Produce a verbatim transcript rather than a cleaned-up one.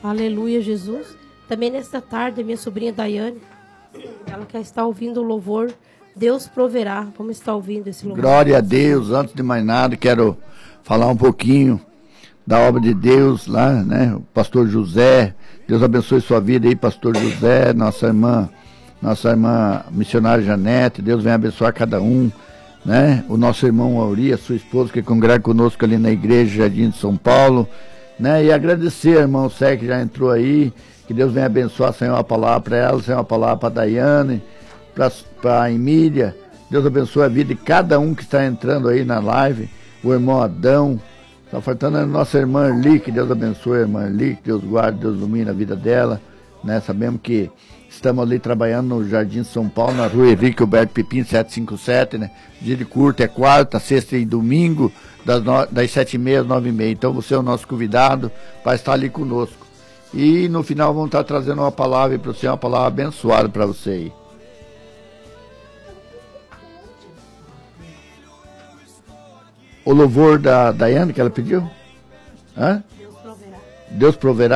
Aleluia, Jesus. Também nesta tarde, minha sobrinha Daiane, ela quer estar ouvindo o louvor Deus Proverá. Vamos estar ouvindo esse louvor. Glória a Deus. Antes de mais nada, quero falar um pouquinho da obra de Deus lá, né? O pastor José, Deus abençoe sua vida aí, pastor José, nossa irmã, nossa irmã missionária Janete, Deus venha abençoar cada um, né? O nosso irmão Auri, a sua esposa que congrega conosco ali na igreja Jardim de São Paulo, né? E agradecer, irmão Sé, que já entrou aí, que Deus venha abençoar, Senhor, a palavra para ela, Senhor, a palavra para a Daiane, para a Emília. Deus abençoe a vida de cada um que está entrando aí na live, o irmão Adão, está faltando a nossa irmã Erli, que Deus abençoe a irmã Erli, que Deus guarde, Deus ilumine a vida dela, né? Sabemos que estamos ali trabalhando no Jardim São Paulo, na rua Henrique Alberto Pepim, setecentos e cinquenta e sete, né? Dia de curto é quarta, sexta e domingo, das, no... das sete e meia às nove e meia. Então você é o nosso convidado para estar ali conosco. E no final vamos estar trazendo uma palavra para você, uma palavra abençoada para você aí. O louvor da Daiane que ela pediu? Hã? Deus proverá. Deus proverá.